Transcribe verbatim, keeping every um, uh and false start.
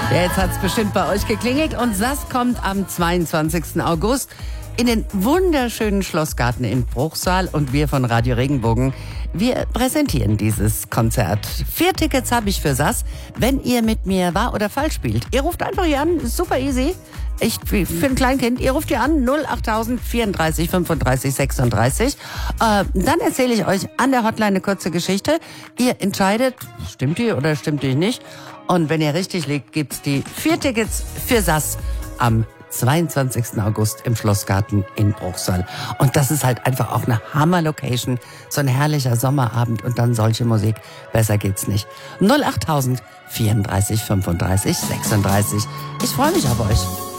Ja, jetzt hat's bestimmt bei euch geklingelt und Sass kommt am zweiundzwanzigsten August in den wunderschönen Schlossgarten in Bruchsal und wir von Radio Regenbogen, wir präsentieren dieses Konzert. Vier Tickets habe ich für Sass, wenn ihr mit mir wahr oder falsch spielt. Ihr ruft einfach hier an, super easy. Ich, für ein Kleinkind, ihr ruft hier an, null acht vierunddreißig fünfunddreißig sechsunddreißig. Äh, dann erzähle ich euch an der Hotline eine kurze Geschichte. Ihr entscheidet, stimmt die oder stimmt die nicht. Und wenn ihr richtig liegt, gibt's die vier Tickets für Sass am zweiundzwanzigsten August im Schlossgarten in Bruchsal. Und das ist halt einfach auch eine Hammer-Location. So ein herrlicher Sommerabend und dann solche Musik. Besser geht's nicht. null acht vierunddreißig fünfunddreißig sechsunddreißig. Ich freue mich auf euch.